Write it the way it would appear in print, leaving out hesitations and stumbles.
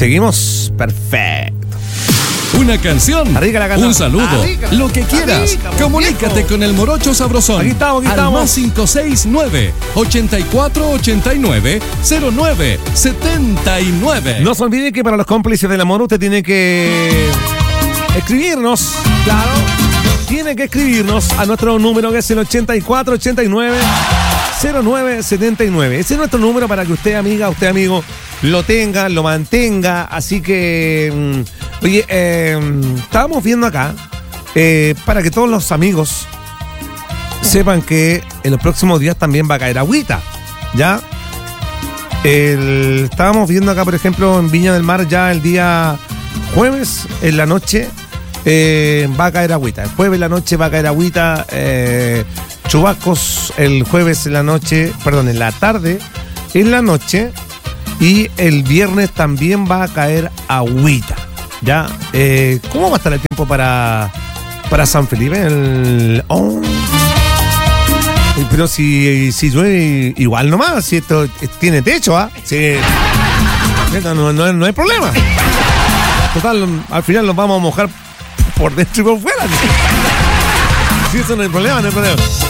¿Seguimos? Perfecto. Una canción, Arriba la canción. un saludo, Arriba, lo que quieras. arriba, Comunícate viejo. con el Morocho Sabrosón. Aquí estamos. Al más 569-8489-0979. No se olvide que para los cómplices del amor usted tiene que escribirnos. Claro. Tiene que escribirnos a nuestro número que es el 8489-0979. Ese es nuestro número para que usted, amiga, usted, amigo, lo tenga, lo mantenga. Así que, oye, estábamos viendo acá, para que todos los amigos sepan que en los próximos días también va a caer agüita, ¿ya? Estábamos viendo acá, por ejemplo, en Viña del Mar, ya el día jueves en la noche va a caer agüita. El jueves en la noche va a caer agüita, chubascos el jueves en la noche, perdón, en la tarde, en la noche, y el viernes también va a caer agüita, ¿ya? ¿Cómo va a estar el tiempo para San Felipe? Pero si llueve igual nomás, si esto tiene techo, ¿ah? Sí. No hay problema. Total, al final nos vamos a mojar por dentro y por fuera. Si eso no hay problema, no hay problema.